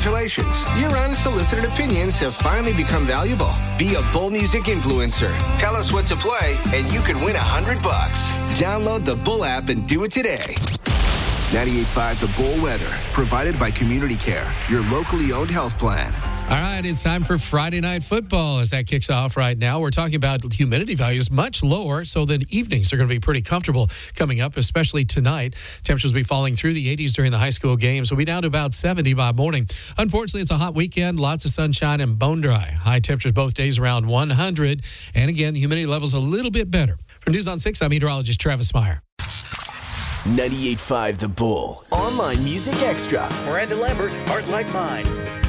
Congratulations. Your unsolicited opinions have finally become valuable. Be a Bull Music influencer. Tell us what to play, and you could win $100. Download the Bull app and do it today. 98.5 The Bull weather, provided by Community Care, your locally owned health plan. All right, it's time for Friday Night Football as that kicks off right now. We're talking about humidity values much lower, so the evenings are going to be pretty comfortable coming up, especially tonight. Temperatures will be falling through the 80s during the high school games. We'll be down to about 70 by morning. Unfortunately, it's a hot weekend, lots of sunshine and bone dry. High temperatures both days around 100. And again, the humidity level's a little bit better. From News on 6, I'm meteorologist Travis Meyer. 98.5 The Bull. Online Music Extra. Miranda Lambert, Heart Like Mine.